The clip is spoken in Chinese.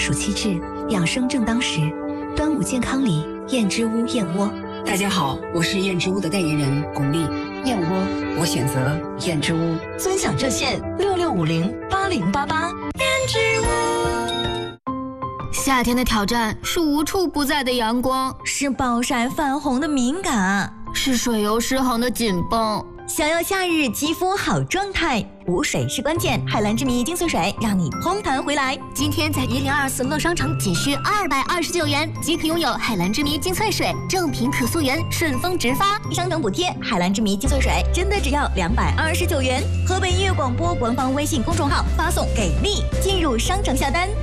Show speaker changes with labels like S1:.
S1: 暑气至，养生正当时。端午健康礼，燕之屋燕窝。
S2: 大家好，我是燕之屋的代言人巩俐。燕窝，我选择燕之屋。
S3: 尊享热线66508088。燕之屋。
S4: 夏天的挑战是无处不在的阳光，
S3: 是暴晒泛红的敏感，
S4: 是水油失衡的紧绷。
S3: 想要夏日肌肤好状态，补水是关键。海蓝之谜精粹水让你嘭弹回来。
S4: 今天在1024乐商城仅需229元即可拥有海蓝之谜精粹水，正品可溯源，顺丰直发，
S3: 商城补贴。海蓝之谜精粹水真的只要229元。河北音乐广播官方微信公众号发送给力进入商城下单。